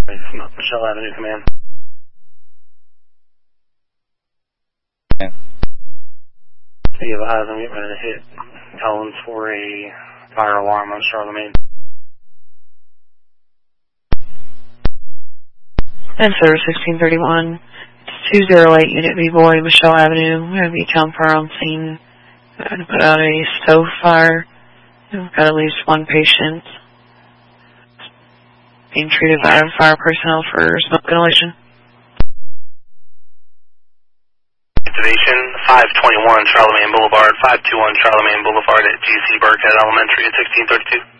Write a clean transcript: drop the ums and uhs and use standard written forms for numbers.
Michelle Avenue, command. Yeah. You have eyes on get ready to hit Collins for a fire alarm on Charlemagne. And service 1631. It's 208 Unit B Boy, Michelle Avenue. We have the town fire on scene. We're going to put out a stove fire. We've got at least one patient being treated by fire personnel for smoke inhalation. Activation 521 Charlemagne Boulevard, 521 Charlemagne Boulevard at GC Burkhead Elementary at 1632.